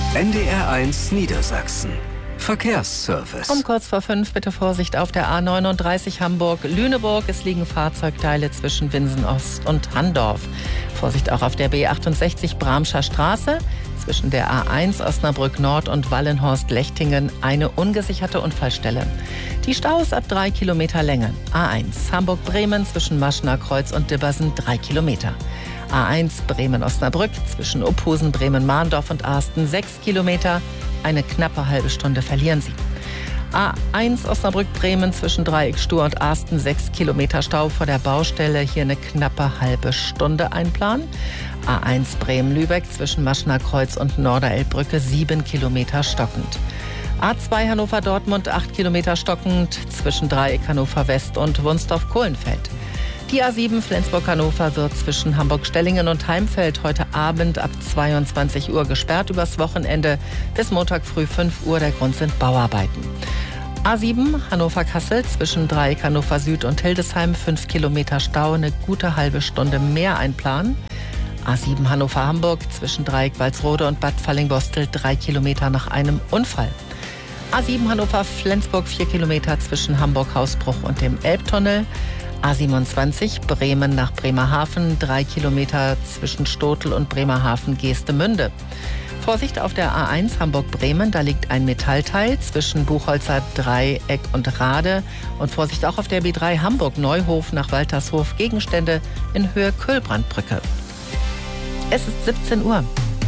NDR1 Niedersachsen. Verkehrsservice. Um kurz vor 5 bitte Vorsicht auf der A39 Hamburg-Lüneburg. Es liegen Fahrzeugteile zwischen Winsen-Ost und Handorf. Vorsicht auch auf der B68 Bramscher Straße. Zwischen der A1 Osnabrück Nord und Wallenhorst-Lechtingen eine ungesicherte Unfallstelle. Die Staus ab 3 Kilometer Länge. A1 Hamburg-Bremen zwischen Maschener Kreuz und Dibbersen 3 Kilometer. A1 Bremen-Osnabrück zwischen Uphusen, Bremen-Mahndorf und Arsten 6 Kilometer. Eine knappe halbe Stunde verlieren Sie. A1 Osnabrück-Bremen zwischen Dreieckstuhr und Arsten 6 Kilometer Stau vor der Baustelle. Hier eine knappe halbe Stunde einplanen. A1 Bremen-Lübeck zwischen Maschener Kreuz und Norderelbbrücke 7 Kilometer stockend. A2 Hannover-Dortmund 8 Kilometer stockend zwischen Dreieck Hannover-West und Wunsdorf-Kohlenfeld. Die A7 Flensburg-Hannover wird zwischen Hamburg-Stellingen und Heimfeld heute Abend ab 22 Uhr gesperrt übers Wochenende bis Montag früh 5 Uhr. Der Grund sind Bauarbeiten. A7 Hannover-Kassel zwischen Dreieck Hannover Süd und Hildesheim 5 Kilometer Stau, eine gute halbe Stunde mehr einplanen. A7 Hannover-Hamburg zwischen Dreieck Walsrode und Bad Fallingbostel 3 Kilometer nach einem Unfall. A7 Hannover-Flensburg 4 Kilometer zwischen Hamburg-Hausbruch und dem Elbtunnel. A27 Bremen nach Bremerhaven 3 Kilometer zwischen Stotel und Bremerhaven-Geestemünde. Vorsicht auf der A1 Hamburg-Bremen, da liegt ein Metallteil zwischen Buchholzer Dreieck und Rade. Und Vorsicht auch auf der B3 Hamburg-Neuhof nach Waltershof, Gegenstände in Höhe Köhlbrandbrücke. Es ist 17 Uhr.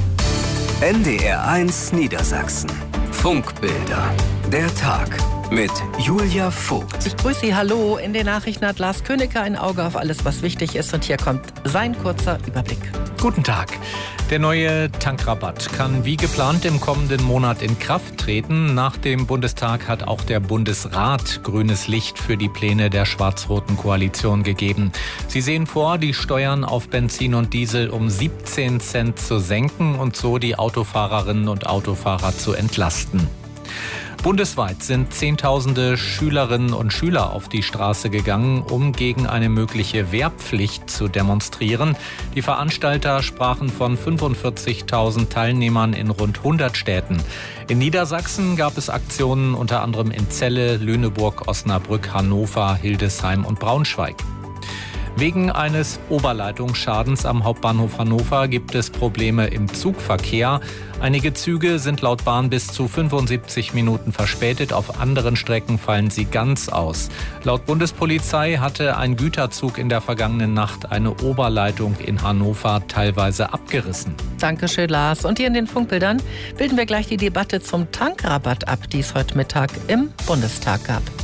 NDR1 Niedersachsen. Funkbilder. Der Tag. Mit Julia Vogt. Ich grüße Sie, hallo. In den Nachrichten hat Lars Königke ein Auge auf alles, was wichtig ist. Und hier kommt sein kurzer Überblick. Guten Tag. Der neue Tankrabatt kann wie geplant im kommenden Monat in Kraft treten. Nach dem Bundestag hat auch der Bundesrat grünes Licht für die Pläne der schwarz-roten Koalition gegeben. Sie sehen vor, die Steuern auf Benzin und Diesel um 17 Cent zu senken und so die Autofahrerinnen und Autofahrer zu entlasten. Bundesweit sind Zehntausende Schülerinnen und Schüler auf die Straße gegangen, um gegen eine mögliche Wehrpflicht zu demonstrieren. Die Veranstalter sprachen von 45.000 Teilnehmern in rund 100 Städten. In Niedersachsen gab es Aktionen unter anderem in Celle, Lüneburg, Osnabrück, Hannover, Hildesheim und Braunschweig. Wegen eines Oberleitungsschadens am Hauptbahnhof Hannover gibt es Probleme im Zugverkehr. Einige Züge sind laut Bahn bis zu 75 Minuten verspätet. Auf anderen Strecken fallen sie ganz aus. Laut Bundespolizei hatte ein Güterzug in der vergangenen Nacht eine Oberleitung in Hannover teilweise abgerissen. Dankeschön, Lars. Und hier in den Funkbildern bilden wir gleich die Debatte zum Tankrabatt ab, die es heute Mittag im Bundestag gab.